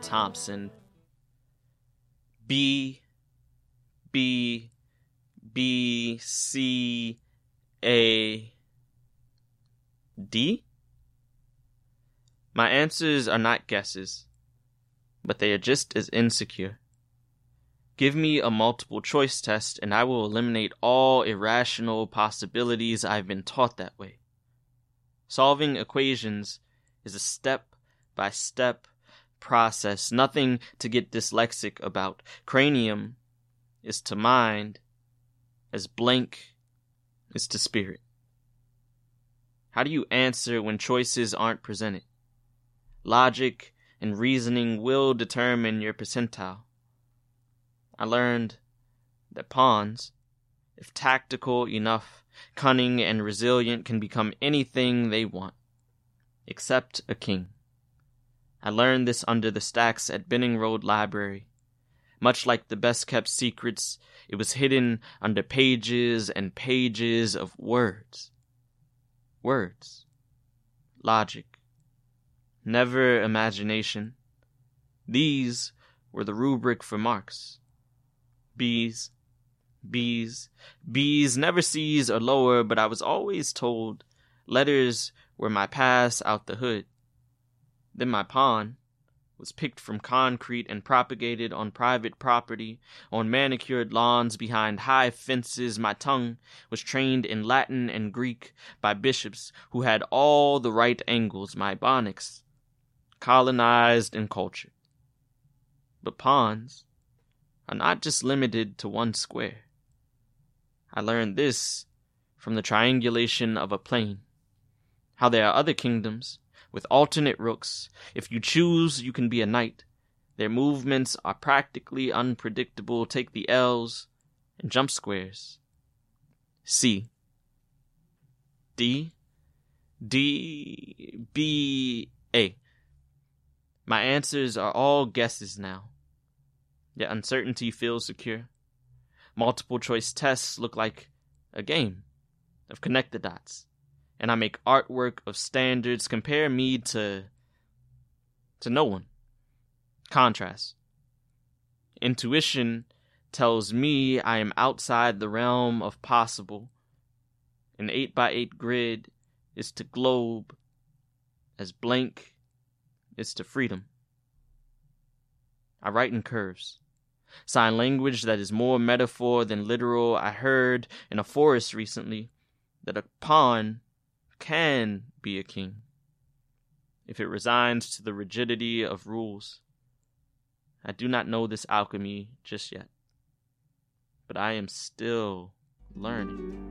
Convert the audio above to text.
Thompson. B, B, B, C, A, D? My answers are not guesses, but they are just as insecure. Give me a multiple choice test and I will eliminate all irrational possibilities I've been taught that way. Solving equations is a step-by-step process, nothing to get dyslexic about. Cranium is to mind as blank is to spirit. How do you answer when choices aren't presented? Logic and reasoning will determine your percentile. I learned that pawns, if tactical enough, cunning and resilient, can become anything they want, except a king. I learned this under the stacks at Benning Road Library. Much like the best-kept secrets, it was hidden under pages and pages of words. Words. Logic. Never imagination. These were the rubric for marks. B's, B's, B's, never C's or lower, but I was always told letters were my pass out the hood. Then my pawn was picked from concrete and propagated on private property, on manicured lawns behind high fences. My tongue was trained in Latin and Greek by bishops who had all the right angles. My bonics colonized and cultured. But pawns are not just limited to one square. I learned this from the triangulation of a plane. How there are other kingdoms with alternate rooks. If you choose, you can be a knight. Their movements are practically unpredictable. Take the L's and jump squares. C. D. D. B. A. My answers are all guesses now. Yet uncertainty feels secure. Multiple choice tests look like a game of connect the dots. And I make artwork of standards. Compare me to no one. Contrast. Intuition tells me I am outside the realm of possible. An 8x8 grid is to globe as blank is to freedom. I write in curves. Sign language that is more metaphor than literal. I heard in a forest recently that a pawn can be a king if it resigns to the rigidity of rules. I do not know this alchemy just yet, but I am still learning.